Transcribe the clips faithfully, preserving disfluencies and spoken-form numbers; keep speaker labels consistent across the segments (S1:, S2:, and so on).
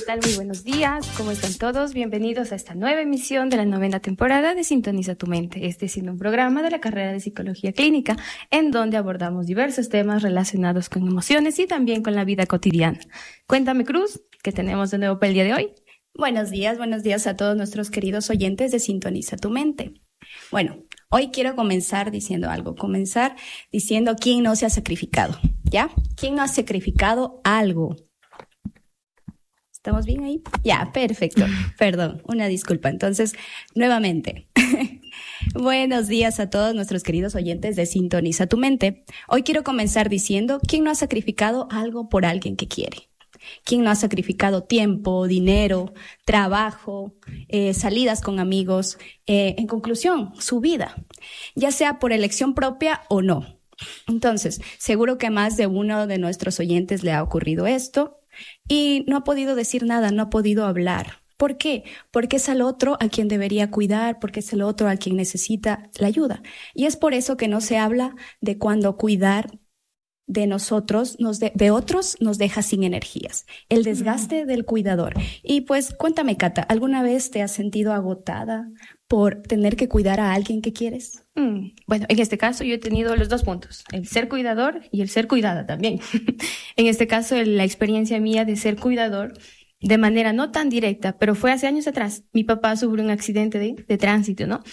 S1: tal? Muy buenos días, ¿cómo están todos? Bienvenidos a esta nueva emisión de la novena temporada de Sintoniza tu Mente, este siendo un programa de la carrera de Psicología Clínica, en donde abordamos diversos temas relacionados con emociones y también con la vida cotidiana. Cuéntame, Cruz, ¿qué tenemos de nuevo para el día de hoy?
S2: Buenos días, buenos días a todos nuestros queridos oyentes de Sintoniza tu Mente. Bueno, hoy quiero comenzar diciendo algo, comenzar diciendo quién no se ha sacrificado, ¿ya? ¿Quién no ha sacrificado algo? ¿Estamos bien ahí? Ya, perfecto. Perdón, una disculpa. Entonces, nuevamente, buenos días a todos nuestros queridos oyentes de Sintoniza tu Mente. Hoy quiero comenzar diciendo quién no ha sacrificado algo por alguien que quiere. ¿Quién no ha sacrificado tiempo, dinero, trabajo, eh, salidas con amigos? Eh, en conclusión, su vida, ya sea por elección propia o no. Entonces, seguro que a más de uno de nuestros oyentes le ha ocurrido esto y no ha podido decir nada, no ha podido hablar. ¿Por qué? Porque es al otro a quien debería cuidar, porque es el otro a quien necesita la ayuda. Y es por eso que no se habla de cuando cuidar de nosotros, nos de, de otros, nos deja sin energías. El desgaste mm. del cuidador. Y pues, cuéntame, Cata, ¿alguna vez te has sentido agotada por tener que cuidar a alguien que quieres?
S1: Mm. Bueno, en este caso yo he tenido los dos puntos, el ser cuidador y el ser cuidada también. En este caso, la experiencia mía de ser cuidador de manera no tan directa, pero fue hace años atrás. Mi papá sufrió un accidente de, de tránsito, ¿no?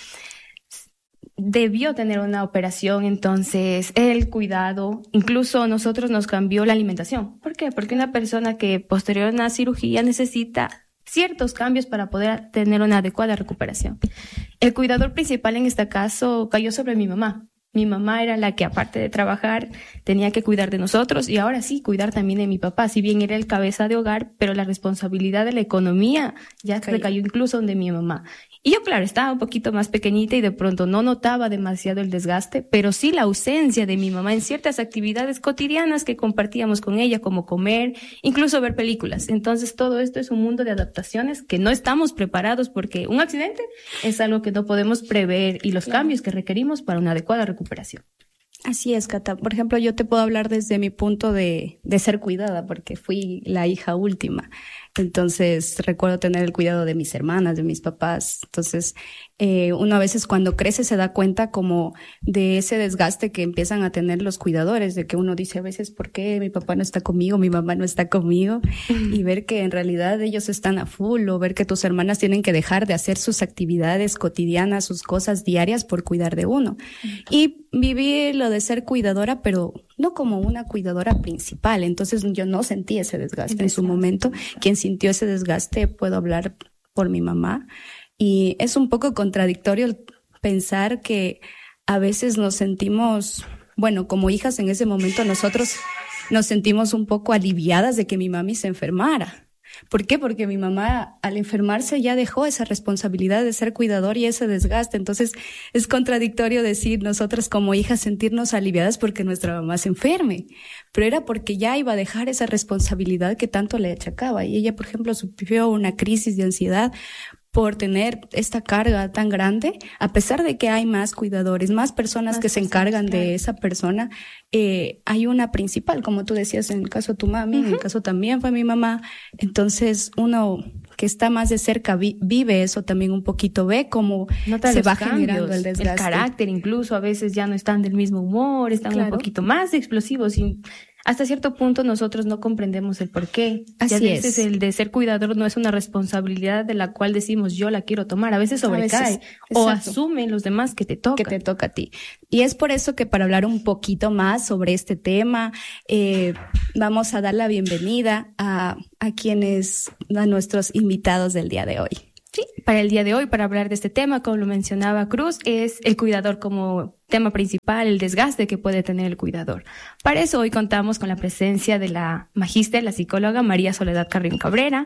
S1: Debió tener una operación, entonces el cuidado, incluso nosotros nos cambió la alimentación. ¿Por qué? Porque una persona que posterior a una cirugía necesita ciertos cambios para poder tener una adecuada recuperación. El cuidador principal en este caso cayó sobre mi mamá. Mi mamá era la que, aparte de trabajar, tenía que cuidar de nosotros y ahora sí, cuidar también de mi papá. Si bien era el cabeza de hogar, pero la responsabilidad de la economía ya okay. recayó incluso donde mi mamá. Y yo, claro, estaba un poquito más pequeñita y de pronto no notaba demasiado el desgaste, pero sí la ausencia de mi mamá en ciertas actividades cotidianas que compartíamos con ella, como comer, incluso ver películas. Entonces, todo esto es un mundo de adaptaciones que no estamos preparados porque un accidente es algo que no podemos prever y los claro. cambios que requerimos para una adecuada recuperación.
S2: Así es, Cata. Por ejemplo, yo te puedo hablar desde mi punto de, de ser cuidada, porque fui la hija última. Entonces, recuerdo tener el cuidado de mis hermanas, de mis papás. Entonces, eh, uno a veces cuando crece se da cuenta como de ese desgaste que empiezan a tener los cuidadores, de que uno dice a veces, ¿por qué mi papá no está conmigo, mi mamá no está conmigo? Mm. Y ver que en realidad ellos están a full, o ver que tus hermanas tienen que dejar de hacer sus actividades cotidianas, sus cosas diarias por cuidar de uno. Mm. Y viví lo de ser cuidadora, pero no como una cuidadora principal. Entonces yo no sentí ese desgaste en su momento. Quien sintió ese desgaste, puedo hablar por mi mamá. Y es un poco contradictorio pensar que a veces nos sentimos, bueno, como hijas en ese momento nosotros nos sentimos un poco aliviadas de que mi mami se enfermara. ¿Por qué? Porque mi mamá al enfermarse ya dejó esa responsabilidad de ser cuidador y ese desgaste. Entonces es contradictorio decir nosotras como hijas sentirnos aliviadas porque nuestra mamá se enferme. Pero era porque ya iba a dejar esa responsabilidad que tanto le achacaba. Y ella, por ejemplo, sufrió una crisis de ansiedad por tener esta carga tan grande, a pesar de que hay más cuidadores, más personas más que se encargan claro. de esa persona, eh, hay una principal, como tú decías, en el caso de tu mami, uh-huh. en el caso también fue mi mamá. Entonces, uno que está más de cerca vi, vive eso también un poquito, ve cómo
S1: Nota
S2: se va
S1: cambios,
S2: generando el desgaste.
S1: El carácter incluso, a veces ya no están del mismo humor, están claro. un poquito más explosivos y hasta cierto punto nosotros no comprendemos el por qué.
S2: Así
S1: y a veces
S2: es.
S1: el de ser cuidador no es una responsabilidad de la cual decimos yo la quiero tomar. A veces sobrecae a veces, o asumen los demás que te toca.
S2: Que te toca a ti. Y es por eso que para hablar un poquito más sobre este tema, eh, vamos a dar la bienvenida a, a quienes, a nuestros invitados del día de hoy.
S1: Sí, para el día de hoy, para hablar de este tema, como lo mencionaba Cruz, es el cuidador como tema principal, el desgaste que puede tener el cuidador. Para eso hoy contamos con la presencia de la magíster, la psicóloga María Soledad Carrión Cabrera,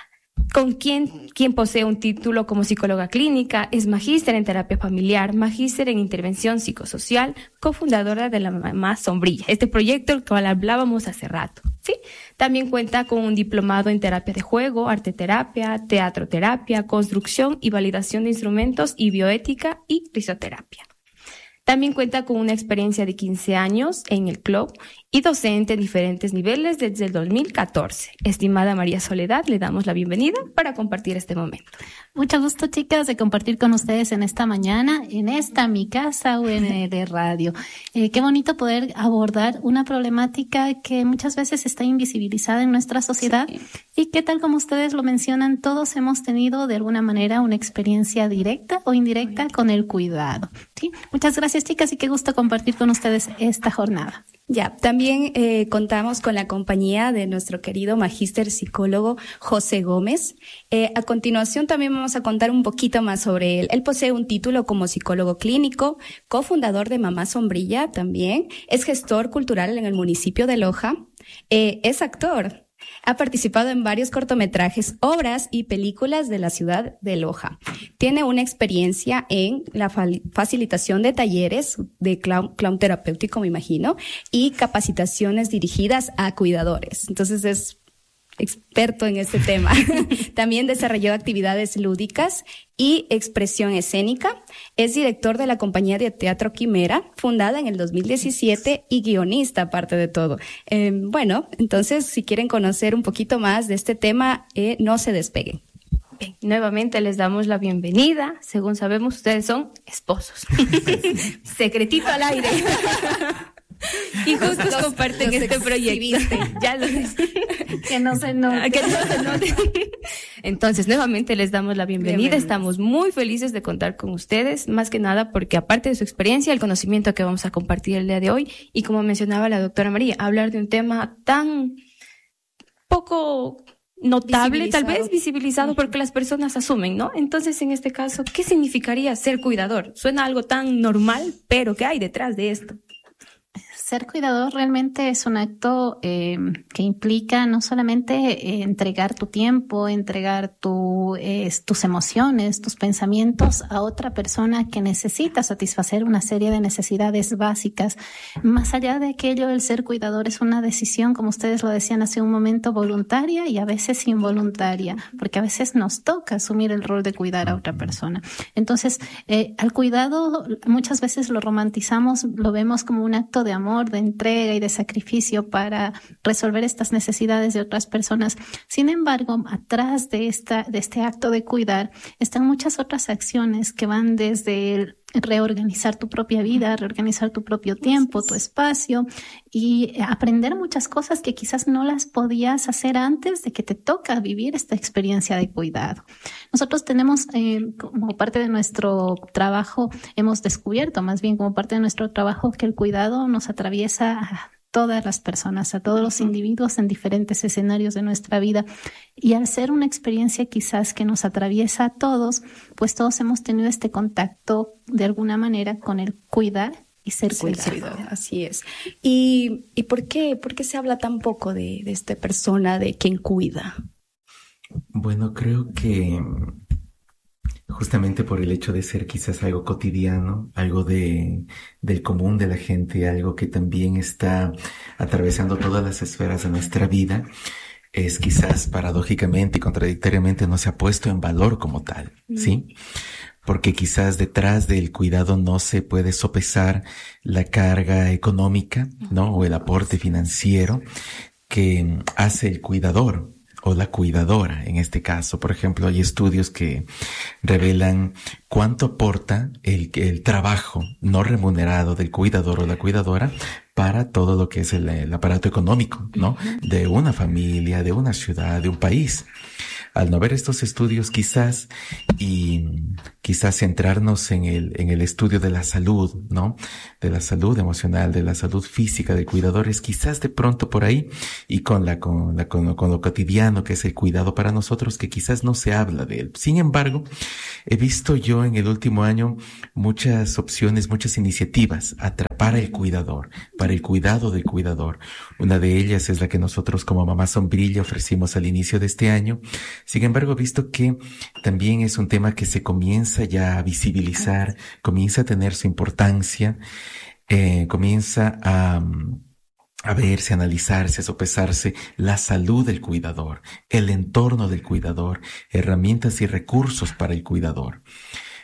S1: con quien, quien posee un título como psicóloga clínica, es magíster en terapia familiar, magíster en intervención psicosocial, cofundadora de la Mamá Sombrilla, este proyecto del cual hablábamos hace rato, ¿sí? También cuenta con un diplomado en terapia de juego, arteterapia, teatroterapia, construcción y validación de instrumentos y bioética y risoterapia. También cuenta con una experiencia de quince años en el club y docente en diferentes niveles desde el dos mil catorce. Estimada María Soledad, le damos la bienvenida para compartir este momento.
S3: Mucho gusto, chicas, de compartir con ustedes en esta mañana, en esta mi casa U N L Radio. Eh, qué bonito poder abordar una problemática que muchas veces está invisibilizada en nuestra sociedad, sí. Y que, tal como ustedes lo mencionan, todos hemos tenido de alguna manera una experiencia directa o indirecta con el cuidado. ¿Sí? Muchas gracias, chicas, y qué gusto compartir con ustedes esta jornada.
S2: Ya, también eh, contamos con la compañía de nuestro querido magíster psicólogo José Gómez. Eh, a continuación también vamos a contar un poquito más sobre él. Él posee un título como psicólogo clínico, cofundador de Mamá Sombrilla también, es gestor cultural en el municipio de Loja, eh, es actor. Ha participado en varios cortometrajes, obras y películas de la ciudad de Loja. Tiene una experiencia en la facilitación de talleres de clown, clown terapéutico, me imagino, y capacitaciones dirigidas a cuidadores. Entonces es experto en este tema. También desarrolló actividades lúdicas y expresión escénica. Es director de la compañía de teatro Quimera, fundada en el dos mil diecisiete, y guionista, aparte de todo. Eh, bueno, entonces, si quieren conocer un poquito más de este tema, eh, no se despeguen.
S1: Bien, nuevamente les damos la bienvenida. Según sabemos, ustedes son esposos. Secretito al aire. Y juntos los, comparten los este proyecto. Ya lo
S3: que no se note.
S1: Que no se note. Entonces, nuevamente les damos la bienvenida. Estamos muy felices de contar con ustedes, más que nada porque, aparte de su experiencia, el conocimiento que vamos a compartir el día de hoy, y como mencionaba la doctora María, hablar de un tema tan poco notable, tal vez visibilizado, porque las personas asumen, ¿no? Entonces, en este caso, ¿qué significaría ser cuidador? Suena algo tan normal, pero ¿qué hay detrás de esto?
S3: Ser cuidador realmente es un acto eh, que implica no solamente eh, entregar tu tiempo, entregar tu, eh, tus emociones, tus pensamientos a otra persona que necesita satisfacer una serie de necesidades básicas. Más allá de aquello, el ser cuidador es una decisión, como ustedes lo decían hace un momento, voluntaria y a veces involuntaria, porque a veces nos toca asumir el rol de cuidar a otra persona. Entonces, eh, al cuidado muchas veces lo romantizamos, lo vemos como un acto de amor, de entrega y de sacrificio para resolver estas necesidades de otras personas. Sin embargo, atrás de esta, de este acto de cuidar están muchas otras acciones que van desde el reorganizar tu propia vida, reorganizar tu propio tiempo, tu espacio, y aprender muchas cosas que quizás no las podías hacer antes de que te toca vivir esta experiencia de cuidado. Nosotros tenemos, eh, como parte de nuestro trabajo, hemos descubierto, más bien como parte de nuestro trabajo, que el cuidado nos atraviesa a todas las personas, a todos los individuos en diferentes escenarios de nuestra vida. Y al ser una experiencia quizás que nos atraviesa a todos, pues todos hemos tenido este contacto de alguna manera con el cuidar y ser cuidado. Sí,
S2: así es. ¿Y, y por qué, por qué se habla tan poco de, de esta persona, de quien cuida?
S4: Bueno, creo que justamente por el hecho de ser quizás algo cotidiano, algo de del común de la gente, algo que también está atravesando todas las esferas de nuestra vida, es quizás paradójicamente y contradictoriamente no se ha puesto en valor como tal, ¿sí? Porque quizás detrás del cuidado no se puede sopesar la carga económica, ¿no? O el aporte financiero que hace el cuidador o la cuidadora en este caso. Por ejemplo, hay estudios que revelan cuánto aporta el, el trabajo no remunerado del cuidador o la cuidadora para todo lo que es el, el aparato económico, ¿no? De una familia, de una ciudad, de un país. Al no ver estos estudios quizás, y quizás centrarnos en el, en el estudio de la salud, ¿no? De la salud emocional, de la salud física de cuidadores, quizás de pronto por ahí, y con la, con la, con lo, con lo cotidiano que es el cuidado para nosotros, que quizás no se habla de él. Sin embargo, he visto yo en el último año muchas opciones, muchas iniciativas para el cuidador, para el cuidado del cuidador. Una de ellas es la que nosotros como Mamá Sombrilla ofrecimos al inicio de este año. Sin embargo, he visto que también es un tema que se comienza ya a visibilizar, comienza a tener su importancia, eh, comienza a, a verse, a analizarse, a sopesarse la salud del cuidador, el entorno del cuidador, herramientas y recursos para el cuidador.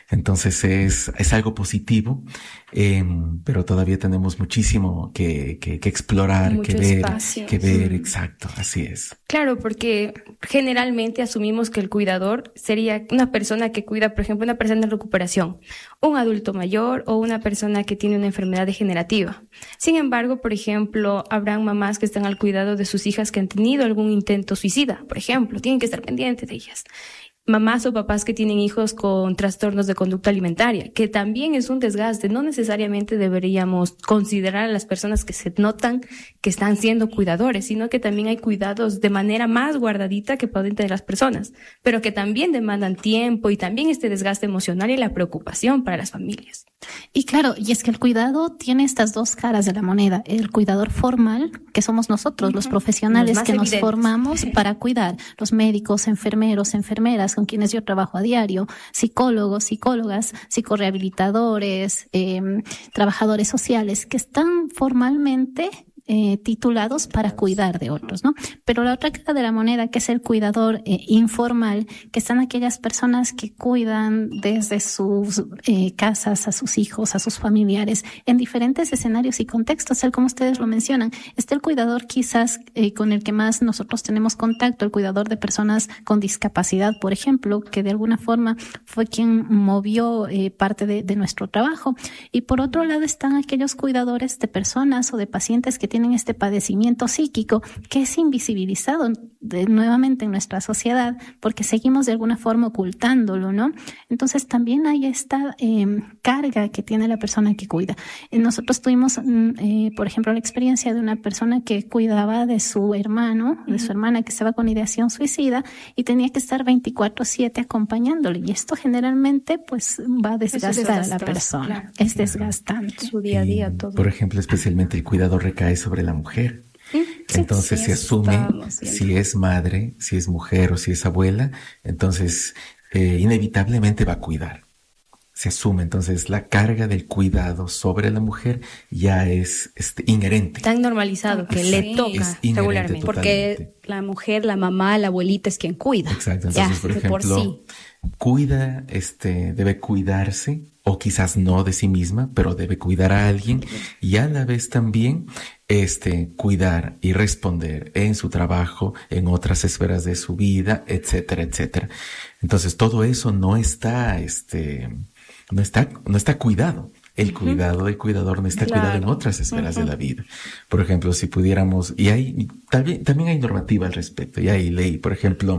S4: Entonces es, es algo positivo, eh, pero todavía tenemos muchísimo que, que, que explorar,
S1: Mucho
S4: que ver,
S1: espacio.
S4: que ver,
S1: Mm.
S4: exacto, así es.
S1: Claro, porque generalmente asumimos que el cuidador sería una persona que cuida, por ejemplo, una persona en recuperación, un adulto mayor o una persona que tiene una enfermedad degenerativa. Sin embargo, por ejemplo, habrán mamás que están al cuidado de sus hijas que han tenido algún intento suicida, por ejemplo, tienen que estar pendientes de ellas. Mamás o papás que tienen hijos con trastornos de conducta alimentaria, que también es un desgaste. No necesariamente deberíamos considerar a las personas que se notan que están siendo cuidadores, sino que también hay cuidados de manera más guardadita que pueden tener las personas, pero que también demandan tiempo y también este desgaste emocional y la preocupación para las familias.
S3: Y claro, y es que el cuidado tiene estas dos caras de la moneda. El cuidador formal, que somos nosotros, los profesionales
S1: Los más
S3: que nos
S1: evidentes.
S3: formamos para cuidar, los médicos, enfermeros, enfermeras con quienes yo trabajo a diario, psicólogos, psicólogas, psicorehabilitadores, eh, trabajadores sociales, que están formalmente Eh, titulados para cuidar de otros, ¿no? Pero la otra cara de la moneda, que es el cuidador eh, informal, que están aquellas personas que cuidan desde sus eh, casas a sus hijos, a sus familiares, en diferentes escenarios y contextos, tal como ustedes lo mencionan. Está el cuidador quizás eh, con el que más nosotros tenemos contacto, el cuidador de personas con discapacidad, por ejemplo, que de alguna forma fue quien movió eh, parte de, de nuestro trabajo. Y por otro lado están aquellos cuidadores de personas o de pacientes que tienen este padecimiento psíquico que es invisibilizado de, nuevamente en nuestra sociedad porque seguimos de alguna forma ocultándolo, ¿no? Entonces también hay esta eh, carga que tiene la persona que cuida. Eh, nosotros tuvimos, eh, por ejemplo, la experiencia de una persona que cuidaba de su hermano, de su hermana que estaba con ideación suicida y tenía que estar veinticuatro siete acompañándole, y esto generalmente pues va a desgastar a la persona. Claro. Es desgastante.
S2: Su día a día,
S4: Y,
S2: todo.
S4: por ejemplo, especialmente el cuidado recae sobre la mujer. Entonces
S2: sí,
S4: se asume
S2: estamos
S4: si es madre, si es mujer o si es abuela, entonces eh, inevitablemente va a cuidar. Se asume, entonces la carga del cuidado sobre la mujer ya es este, inherente.
S1: Tan normalizado que
S2: Sí,
S1: le toca
S4: es inherente
S1: regularmente.
S4: totalmente.
S2: Porque la mujer, la mamá, la abuelita es quien cuida.
S4: Exacto,
S2: Ya,
S4: entonces por
S2: de
S4: ejemplo,
S2: por sí.
S4: cuida, este, debe cuidarse, o quizás no de sí misma, pero debe cuidar a alguien, y a la vez también, este, cuidar y responder en su trabajo, en otras esferas de su vida, etcétera, etcétera. Entonces todo eso no está, este, no está, no está cuidado. El uh-huh. cuidado del cuidador no está claro. cuidado en otras esferas uh-huh. de la vida. Por ejemplo, si pudiéramos, y hay, también, también hay normativa al respecto, y hay ley, por ejemplo,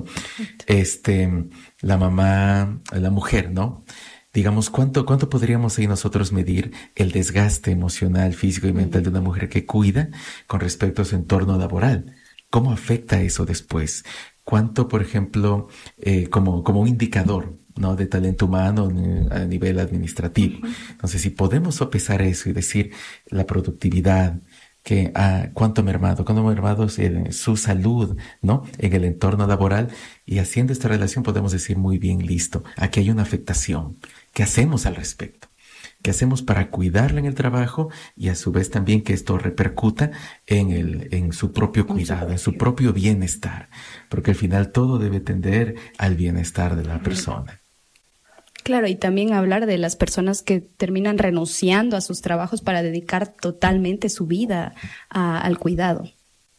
S4: este, la mamá, la mujer, ¿no? Digamos, ¿cuánto, cuánto podríamos ahí nosotros medir el desgaste emocional, físico y mental de una mujer que cuida con respecto a su entorno laboral? ¿Cómo afecta eso después? ¿Cuánto, por ejemplo, eh, como, como un indicador, ¿no?, de talento humano a nivel administrativo? Entonces, si podemos sopesar eso y decir la productividad, que ah, cuánto ha mermado, cuánto ha mermado eh, su salud, ¿no?, en el entorno laboral, y haciendo esta relación podemos decir muy bien, listo, aquí hay una afectación. ¿Qué hacemos al respecto? ¿Qué hacemos para cuidarla en el trabajo y a su vez también que esto repercuta en el, en su propio cuidado, en su propio bienestar? Porque al final todo debe tender al bienestar de la persona.
S2: Claro, y también hablar de las personas que terminan renunciando a sus trabajos para dedicar totalmente su vida a, al cuidado.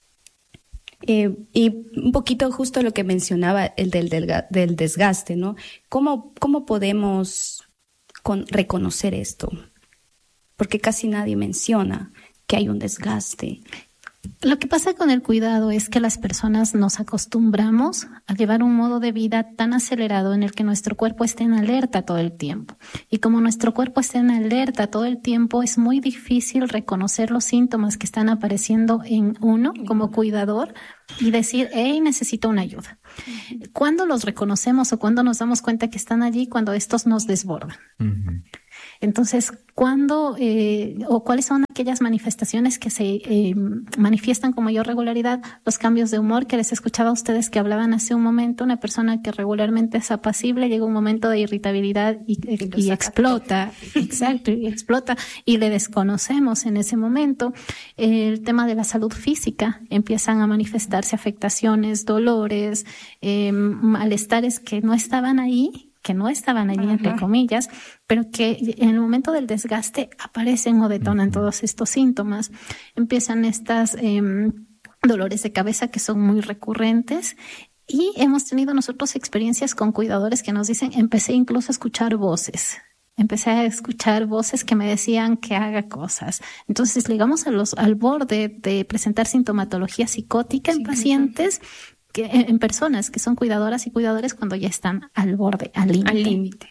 S2: Eh, y un poquito justo lo que mencionaba, el del, del, del desgaste, ¿no? ¿Cómo, cómo podemos con, reconocer esto? Porque casi nadie menciona que hay un desgaste.
S3: Lo que pasa con el cuidado es que las personas nos acostumbramos a llevar un modo de vida tan acelerado en el que nuestro cuerpo esté en alerta todo el tiempo. Y como nuestro cuerpo está en alerta todo el tiempo, es muy difícil reconocer los síntomas que están apareciendo en uno como cuidador y decir, hey, necesito una ayuda. ¿Cuándo los reconocemos o cuándo nos damos cuenta que están allí? Cuando estos nos desbordan. Uh-huh. Entonces, ¿cuándo eh, o cuáles son aquellas manifestaciones que se eh, manifiestan con mayor regularidad? Los cambios de humor que les escuchaba a ustedes que hablaban hace un momento. Una persona que regularmente es apacible llega un momento de irritabilidad y, y, y explota. Exacto, y explota y le desconocemos en ese momento. El tema de la salud física, empiezan a manifestarse afectaciones, dolores, eh, malestares que no estaban ahí, que no estaban allí, entre comillas, pero que en el momento del desgaste aparecen o detonan todos estos síntomas. Empiezan estas eh, dolores de cabeza que son muy recurrentes. Y hemos tenido nosotros experiencias con cuidadores que nos dicen, empecé incluso a escuchar voces. Empecé a escuchar voces que me decían que haga cosas. Entonces llegamos a los, al borde de presentar sintomatología psicótica en sí, pacientes, que, en personas que son cuidadoras y cuidadores cuando ya están al borde, al límite.
S1: Al límite.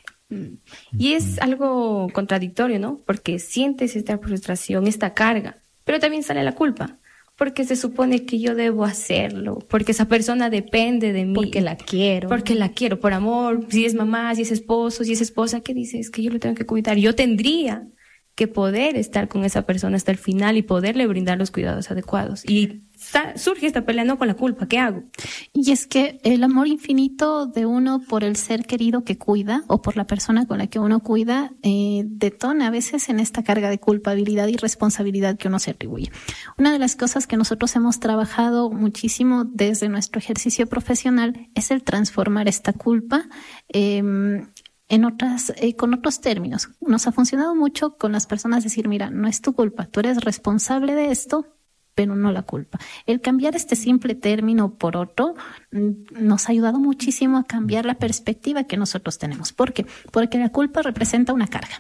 S1: Y es algo contradictorio, ¿no? Porque sientes esta frustración, esta carga, pero también sale la culpa. Porque se supone que yo debo hacerlo, porque esa persona depende de mí.
S2: Porque la quiero.
S1: Porque la quiero, por amor, si es mamá, si es esposo, si es esposa, ¿qué dices? Que yo lo tengo que cuidar. Yo tendría que poder estar con esa persona hasta el final y poderle brindar los cuidados adecuados. Y surge esta pelea, no con la culpa, ¿qué hago?
S3: Y es que el amor infinito de uno por el ser querido que cuida o por la persona con la que uno cuida eh, detona a veces en esta carga de culpabilidad y responsabilidad que uno se atribuye. Una de las cosas que nosotros hemos trabajado muchísimo desde nuestro ejercicio profesional es el transformar esta culpa eh, en otras, eh, con otros términos. Nos ha funcionado mucho con las personas decir, mira, no es tu culpa, tú eres responsable de esto, pero no la culpa. El cambiar este simple término por otro nos ha ayudado muchísimo a cambiar la perspectiva que nosotros tenemos. ¿Por qué? Porque la culpa representa una carga.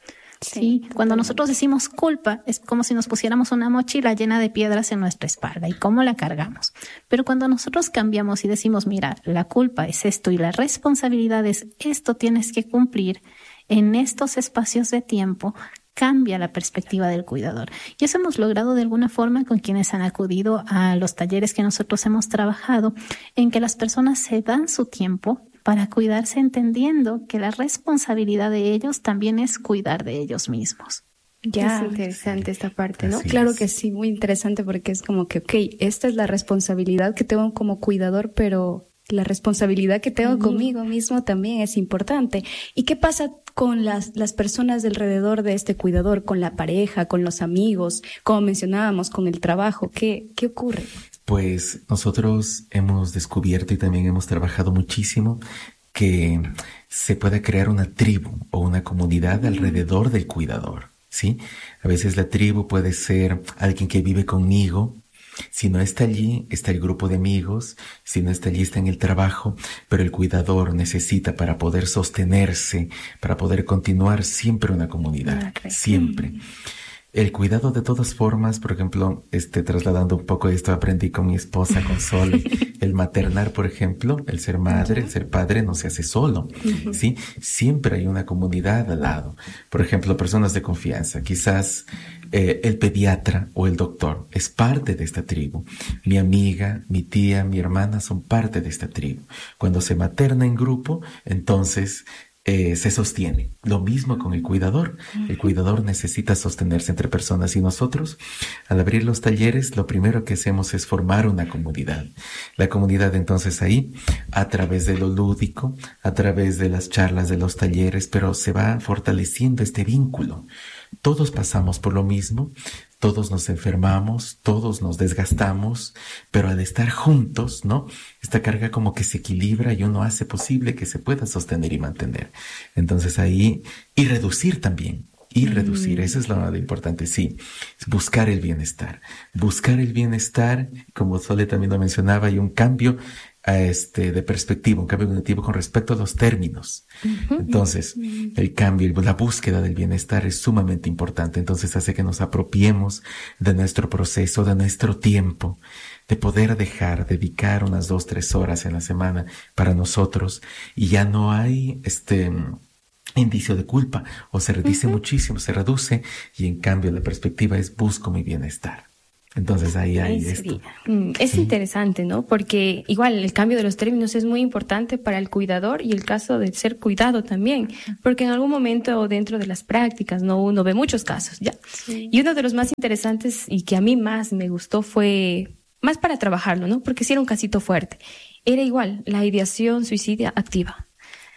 S3: Sí, sí, cuando nosotros decimos culpa es como si nos pusiéramos una mochila llena de piedras en nuestra espalda y cómo la cargamos. Pero cuando nosotros cambiamos y decimos, mira, la culpa es esto y la responsabilidad es esto, tienes que cumplir en estos espacios de tiempo, cambia la perspectiva del cuidador. Y eso hemos logrado de alguna forma con quienes han acudido a los talleres que nosotros hemos trabajado, en que las personas se dan su tiempo para cuidarse, entendiendo que la responsabilidad de ellos también es cuidar de ellos mismos.
S2: Ya.
S1: Es interesante esta parte, ¿no?
S2: Así claro es. Que sí, muy interesante porque es como que, ok, esta es la responsabilidad que tengo como cuidador, pero la responsabilidad que tengo uh-huh. conmigo mismo también es importante. ¿Y qué pasa con las, las personas de alrededor de este cuidador, con la pareja, con los amigos, como mencionábamos, con el trabajo? ¿Qué, qué ocurre?
S4: Pues nosotros hemos descubierto y también hemos trabajado muchísimo que se pueda crear una tribu o una comunidad uh-huh. alrededor del cuidador, ¿sí? A veces la tribu puede ser alguien que vive conmigo. Si no está allí, está el grupo de amigos. Si no está allí, está en el trabajo. Pero el cuidador necesita, para poder sostenerse, para poder continuar, siempre una comunidad. Okay. Siempre. El cuidado, de todas formas, por ejemplo, este, trasladando un poco esto, aprendí con mi esposa, con Sol, el maternar, por ejemplo, el ser madre, el ser padre no se hace solo, uh-huh. ¿sí? Siempre hay una comunidad al lado. Por ejemplo, personas de confianza, quizás eh, el pediatra o el doctor es parte de esta tribu. Mi amiga, mi tía, mi hermana son parte de esta tribu. Cuando se materna en grupo, entonces Eh, se sostiene. Lo mismo con el cuidador. El cuidador necesita sostenerse entre personas y nosotros, al abrir los talleres, lo primero que hacemos es formar una comunidad. La comunidad entonces ahí, a través de lo lúdico, a través de las charlas de los talleres, pero se va fortaleciendo este vínculo. Todos pasamos por lo mismo, todos nos enfermamos, todos nos desgastamos, pero al estar juntos, ¿no? Esta carga como que se equilibra y uno hace posible que se pueda sostener y mantener. Entonces ahí, y reducir también, y reducir, eso es lo, lo importante, sí, buscar el bienestar. Buscar el bienestar, como Sole también lo mencionaba, hay un cambio a este, de perspectiva, un cambio cognitivo con respecto a los términos. Uh-huh. Entonces, uh-huh. el cambio, la búsqueda del bienestar es sumamente importante. Entonces hace que nos apropiemos de nuestro proceso, de nuestro tiempo, de poder dejar, dedicar unas dos, tres horas en la semana para nosotros, y ya no hay este indicio de culpa, o se reduce uh-huh. muchísimo, se reduce, y en cambio la perspectiva es busco mi bienestar. Entonces ahí hay
S1: es,
S4: esto.
S1: Es sí. interesante, ¿no? Porque igual el cambio de los términos es muy importante para el cuidador y el caso de ser cuidado también, porque en algún momento dentro de las prácticas, ¿no? Uno ve muchos casos, ¿ya? Sí. Y uno de los más interesantes y que a mí más me gustó fue, más para trabajarlo, ¿no? Porque sí era un casito fuerte. Era igual, la ideación suicida activa.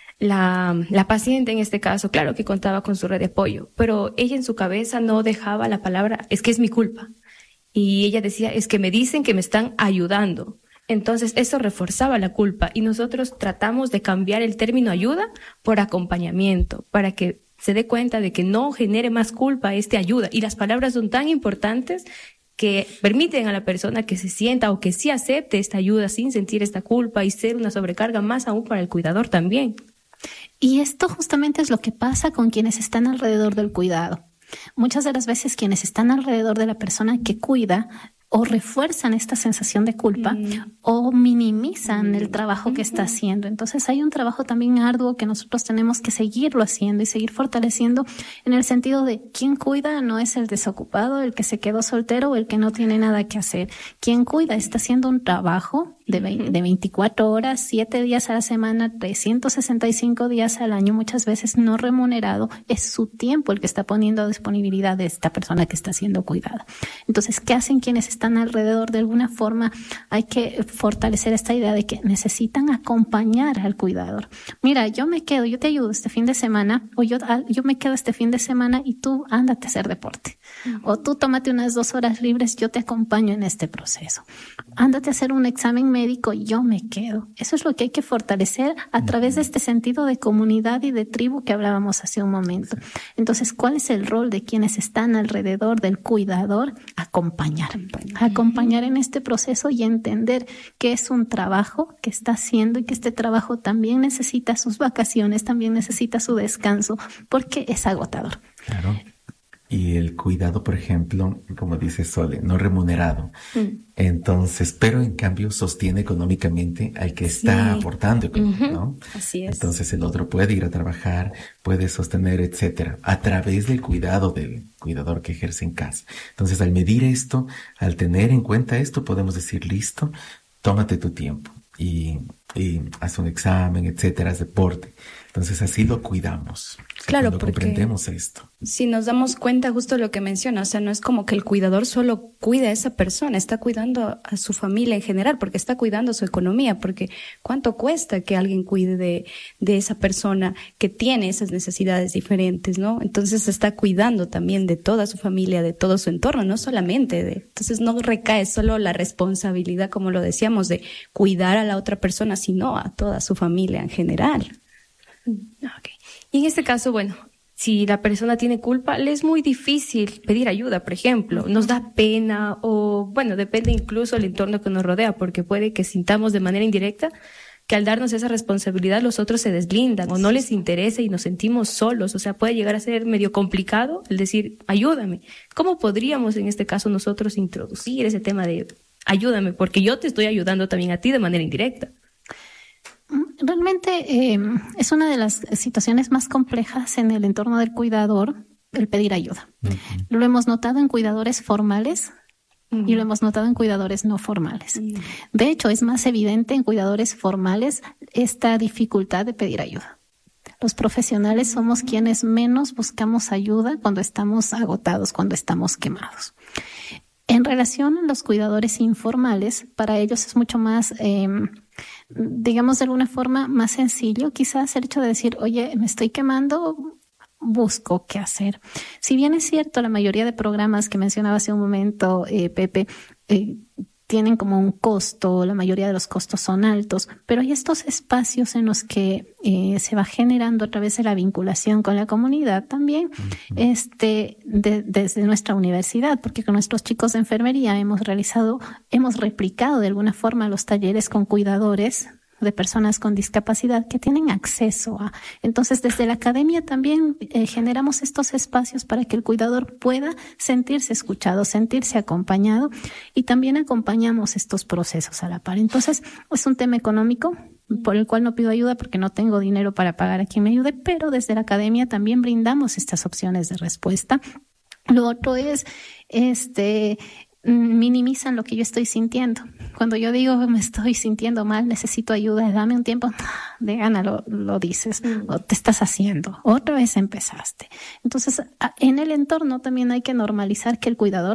S1: La, la paciente en este caso, claro que contaba con su red de apoyo, pero ella en su cabeza no dejaba la palabra, es que es mi culpa. Y ella decía, es que me dicen que me están ayudando, Entonces, eso reforzaba la culpa y nosotros tratamos de cambiar el término ayuda por acompañamiento, para que se dé cuenta de que no genere más culpa este ayuda. Y las palabras son tan importantes que permiten a la persona que se sienta o que sí acepte esta ayuda sin sentir esta culpa y ser una sobrecarga más aún para el cuidador también.
S3: Y esto justamente es lo que pasa con quienes están alrededor del cuidado. Muchas de las veces quienes están alrededor de la persona que cuida o refuerzan esta sensación de culpa mm. o minimizan mm. el trabajo que está haciendo. Entonces hay un trabajo también arduo que nosotros tenemos que seguirlo haciendo y seguir fortaleciendo en el sentido de quien cuida no es el desocupado, el que se quedó soltero o el que no tiene nada que hacer. Quien cuida está haciendo un trabajo de, veinte, de veinticuatro horas, siete días a la semana, trescientos sesenta y cinco días al año, muchas veces no remunerado. Es su tiempo el que está poniendo a disponibilidad de esta persona que está siendo cuidada. Entonces, ¿qué hacen quienes están alrededor? De alguna forma hay que fortalecer esta idea de que necesitan acompañar al cuidador. Mira, yo me quedo, yo te ayudo este fin de semana, o yo, yo me quedo este fin de semana y tú ándate a hacer deporte. Uh-huh. O tú tómate unas dos horas libres, yo te acompaño en este proceso. Ándate a hacer un examen médico, yo me quedo. Eso es lo que hay que fortalecer a través de este sentido de comunidad y de tribu que hablábamos hace un momento. Entonces, ¿cuál es el rol de quienes están alrededor del cuidador? Acompañar. Acompañar en este proceso y entender que es un trabajo que está haciendo y que este trabajo también necesita sus vacaciones, también necesita su descanso, porque es agotador.
S4: Claro. Y el cuidado, por ejemplo, como dice Sole, no remunerado. Mm. Entonces, pero en cambio sostiene económicamente al que está sí. aportando, uh-huh. ¿no?
S2: Así es.
S4: Entonces el otro puede ir a trabajar, puede sostener, etcétera, a través del cuidado del cuidador que ejerce en casa. Entonces, al medir esto, al tener en cuenta esto, podemos decir, listo, tómate tu tiempo y, y haz un examen, etcétera, haz deporte. Entonces así lo cuidamos. O sea,
S2: claro,
S4: porque comprendemos esto.
S2: Si nos damos cuenta justo de lo que menciona, o sea, no es como que el cuidador solo cuida a esa persona, está cuidando a su familia en general, porque está cuidando su economía, porque ¿cuánto cuesta que alguien cuide de, de esa persona que tiene esas necesidades diferentes, ¿no? Entonces está cuidando también de toda su familia, de todo su entorno, no solamente de, entonces no recae solo la responsabilidad, como lo decíamos, de cuidar a la otra persona, sino a toda su familia en general.
S1: Okay. Y en este caso, bueno, si la persona tiene culpa, le es muy difícil pedir ayuda, por ejemplo. Nos da pena o, bueno, depende incluso del entorno que nos rodea, porque puede que sintamos de manera indirecta que al darnos esa responsabilidad los otros se deslindan o no les interesa y nos sentimos solos. O sea, puede llegar a ser medio complicado el decir, ayúdame. ¿Cómo podríamos en este caso nosotros introducir ese tema de ayúdame? Porque yo te estoy ayudando también a ti de manera indirecta.
S3: Realmente eh, es una de las situaciones más complejas en el entorno del cuidador, el pedir ayuda. Uh-huh. Lo hemos notado en cuidadores formales uh-huh. y lo hemos notado en cuidadores no formales. Uh-huh. De hecho, es más evidente en cuidadores formales esta dificultad de pedir ayuda. Los profesionales somos quienes menos buscamos ayuda cuando estamos agotados, cuando estamos quemados. En relación a los cuidadores informales, para ellos es mucho más, eh, digamos de alguna forma, más sencillo quizás el hecho de decir, oye, me estoy quemando, busco qué hacer. Si bien es cierto, la mayoría de programas que mencionaba hace un momento, eh, Pepe, eh, tienen como un costo, la mayoría de los costos son altos, pero hay estos espacios en los que eh, se va generando a través de la vinculación con la comunidad también, uh-huh. este, de, desde nuestra universidad, porque con nuestros chicos de enfermería hemos realizado, hemos replicado de alguna forma los talleres con cuidadores de personas con discapacidad que tienen acceso a. Entonces, desde la academia también eh, generamos estos espacios para que el cuidador pueda sentirse escuchado, sentirse acompañado y también acompañamos estos procesos a la par. Entonces, es un tema económico por el cual no pido ayuda porque no tengo dinero para pagar a quien me ayude, pero desde la academia también brindamos estas opciones de respuesta. Lo otro es, este, minimizan lo que yo estoy sintiendo. Cuando yo digo me estoy sintiendo mal, necesito ayuda, dame un tiempo, de gana lo, lo dices, mm. o te estás haciendo, otra vez empezaste. Entonces, en el entorno también hay que normalizar que el cuidador